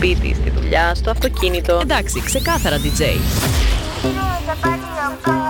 σπίτι, στη δουλειά, στο αυτοκίνητο. Εντάξει, ξεκάθαρα DJ.